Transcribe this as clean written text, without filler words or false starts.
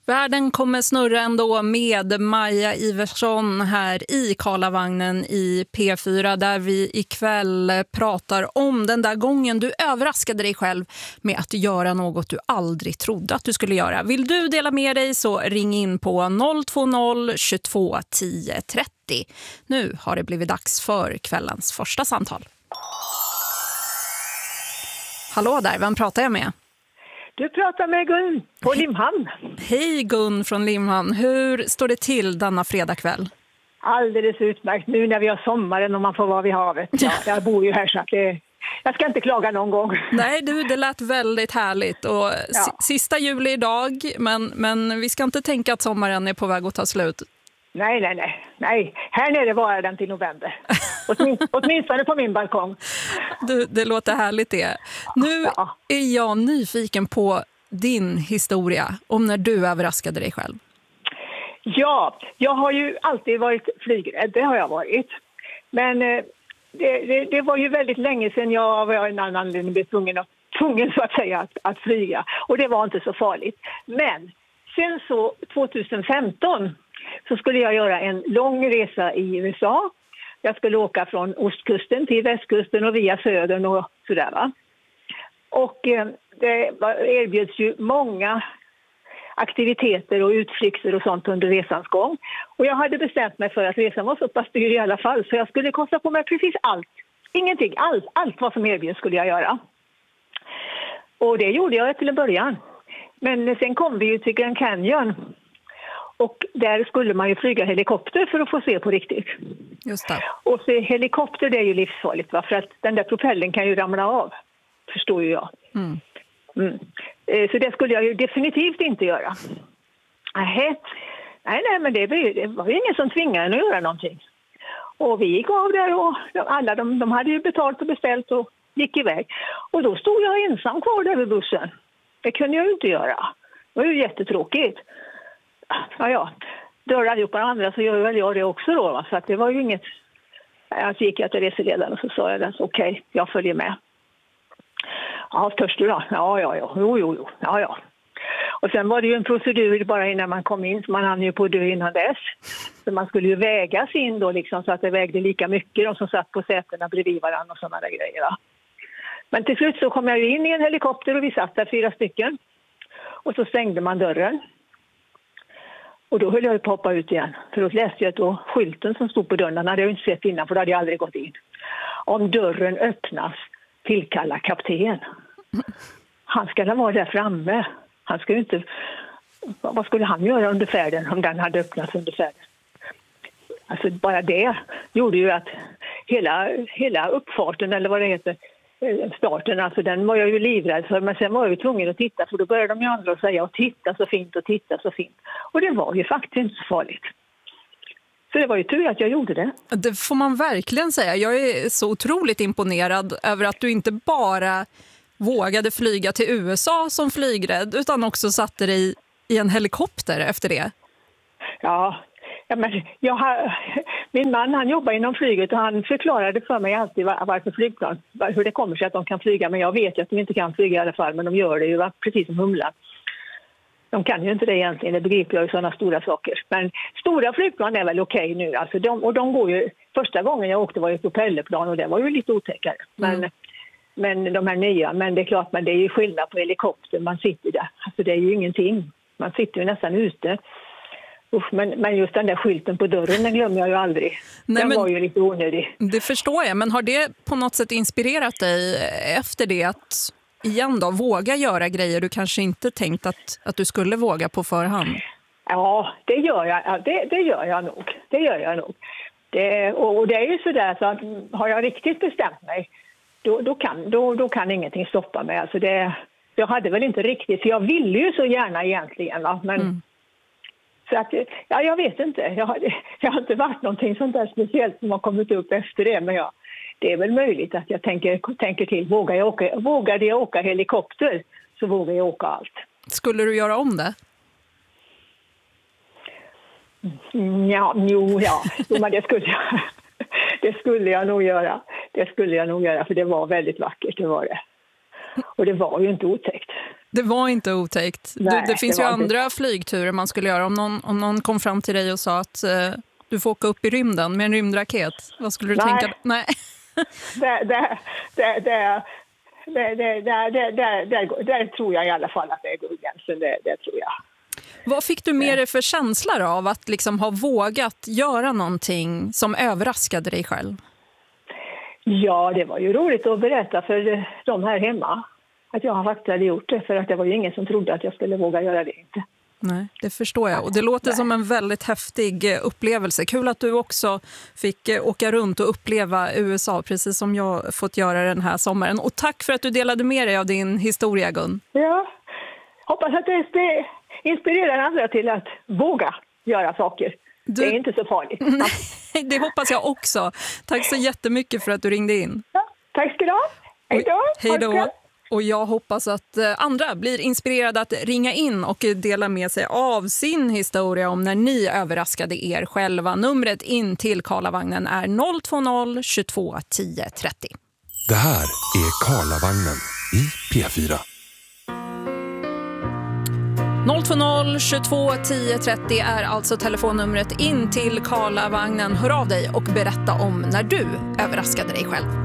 Världen kommer snurra ändå med Maja Iversson här i Karlavagnen i P4 där vi ikväll pratar om den där gången du överraskade dig själv med att göra något du aldrig trodde att du skulle göra. Vill du dela med dig så ring in på 020 22 10 30. Nu har det blivit dags för kvällens första samtal. Hallå där, vem pratar jag med? Du pratar med Gun på Limhamn. Hej Gun från Limhamn. Hur står det till denna fredagkväll? Alldeles utmärkt nu när vi har sommaren och man får vara vid havet. Ja, jag bor ju här så att jag ska inte klaga någon gång. Nej du, det lät väldigt härligt. Och sista juli idag, men vi ska inte tänka att sommaren är på väg att ta slut. Nej. Här nere var den till november. Åtminstone på min balkong. Det låter härligt det. Nu är jag nyfiken på din historia om när du överraskade dig själv. Ja, jag har ju alltid varit flygrädd, det har jag varit. Men det var ju väldigt länge sedan jag var en annan anledning blev tvungen så att säga att flyga. Och det var inte så farligt. Men sen så 2015 så skulle jag göra en lång resa i USA. Jag skulle åka från ostkusten till västkusten och via södern och sådär va. Och det erbjöds ju många aktiviteter och utflykter och sånt under resans gång. Och jag hade bestämt mig för att resan var så pass dyr i alla fall så jag skulle kosta på mig precis allt. Ingenting, allt vad som erbjöds skulle jag göra. Och det gjorde jag till en början. Men sen kom vi ju till Grand Canyon. Och där skulle man ju flyga helikopter för att få se på riktigt. Just det. Och så helikopter det är ju livsfarligt va? För att den där propellen kan ju ramla av. Förstår ju jag. Så det skulle jag ju definitivt inte göra. Nej, men det var ju ingen som tvingade en att göra någonting. Och vi gick av där och alla de hade ju betalt och beställt och gick iväg. Och då stod jag ensam kvar där vid bussen. Det kunde jag ju inte göra. Det var ju jättetråkigt. Ja. Dör allihopa andra så gör väl jag det också då. Va? Så att det var ju inget... Jag gick till reseledaren och så sa jag att okej, jag följer med. Ja, törs du då? Ja. Jo. Ja. Och sen var det ju en procedur bara innan man kom in. Så man hann ju på dö innan dess. Så man skulle ju vägas in då liksom så att det vägde lika mycket. De som satt på sätena bredvid varandra och sådana där grejer. Va? Men till slut så kom jag ju in i en helikopter och vi satt där 4 stycken. Och så stängde man dörren. Och då höll jag på att hoppa ut igen. För då läste jag då skylten som stod på dörren. Den hade jag inte sett innan för då hade jag aldrig gått in. Om dörren öppnas, tillkalla kapten. Han ska vara där framme. Han ska ju inte... Vad skulle han göra under färden om den hade öppnats under färden? Alltså bara det gjorde ju att hela uppfarten eller vad det heter, starten, alltså den var jag ju livrädd för. Men sen var jag ju tvungen att titta för då började de ju andra att säga och titta så fint. Och det var ju faktiskt inte så farligt. Så det var ju tur att jag gjorde det. Det får man verkligen säga. Jag är så otroligt imponerad över att du inte bara vågade flyga till USA som flygrädd utan också satte dig i en helikopter efter det. Ja men min man han jobbar inom flyget och han förklarade för mig alltid varför flygplan, hur det kommer sig att de kan flyga. Men jag vet ju att de inte kan flyga i alla fall, men de gör det ju precis som humlan. De kan ju inte det egentligen, det begriper jag ju sådana stora saker. Men stora flygplan är väl okej nu. Alltså de går ju, första gången jag åkte var ju propellerplan och det var ju lite otäckare. Men de här nya, men det är klart, men det är ju skillnad på helikopter, man sitter där. Alltså det är ju ingenting, man sitter ju nästan ute. Men just den där skylten på dörren, den glömmer jag ju aldrig. Den var ju lite onödig. Det förstår jag, men har det på något sätt inspirerat dig efter det att igen då våga göra grejer du kanske inte tänkt att du skulle våga på förhand? Ja, det gör jag. Ja, det gör jag nog. Och det är ju sådär så att har jag riktigt bestämt mig då kan ingenting stoppa mig. Alltså jag hade väl inte riktigt, för jag ville ju så gärna egentligen va? Men så att, jag vet inte. Jag har inte varit någonting sånt där speciellt som har kommit upp efter det. Men det är väl möjligt att jag tänker till. Vågade jag åka helikopter så vågar jag åka allt. Skulle du göra om det? Ja. Men det skulle jag nog göra. För det var väldigt vackert, det var det. Och det var ju inte otäckt. Det var inte otäckt. Nej, det finns det ju var inte. andra flygturer man skulle göra. Om någon kom fram till dig och sa att du får åka upp i rymden med en rymdraket. Vad skulle du tänka? Nej. Där tror jag i alla fall att det går gränsen. Det tror jag. Vad fick du med dig för känslor av att liksom ha vågat göra någonting som överraskade dig själv? Ja, det var ju roligt att berätta för de här hemma att jag faktiskt hade gjort det, för att det var ju ingen som trodde att jag skulle våga göra det inte. Nej, det förstår jag. Och det låter som en väldigt häftig upplevelse. Kul att du också fick åka runt och uppleva USA, precis som jag fått göra den här sommaren. Och tack för att du delade med dig av din historia, Gun. Ja, hoppas att det inspirerar andra till att våga göra saker. Det är inte så farligt. Nej, det hoppas jag också. Tack så jättemycket för att du ringde in. Ja, tack ska du ha. Hej då. Hej då. Och jag hoppas att andra blir inspirerade att ringa in och dela med sig av sin historia om när ni överraskade er själva. Numret in till Karlavagnen är 020 22 10 30. Det här är Karlavagnen i P4. 020 22 10 30 är alltså telefonnumret in till Karlavagnen. Hör av dig och berätta om när du överraskade dig själv.